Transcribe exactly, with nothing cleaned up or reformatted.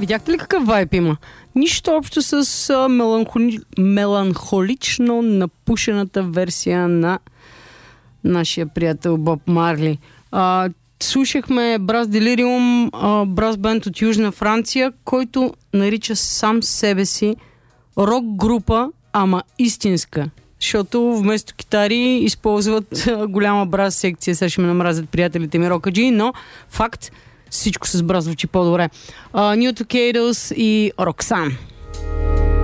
видяхте ли какъв вайб има? Нищо общо с а, меланхоли... меланхолично напушената версия на нашия приятел Боб Марли. А, слушахме Брас Делириум, брас бенд от Южна Франция, който нарича сам себе си рок група, ама истинска. Защото вместо китари използват а, голяма брас секция. Сега ще ме намразят приятелите ми рокаджи, но факт, всичко с брас звучи по-добре. Uh, New Tocados и Roxanne.